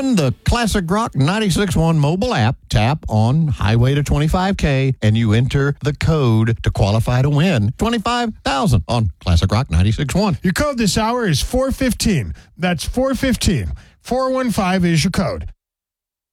Open the Classic Rock 96.1 mobile app, tap on Highway to 25K, and you enter the code to qualify to win $25,000 on Classic Rock 96.1. Your code this hour is 415. That's 415. 415 is your code.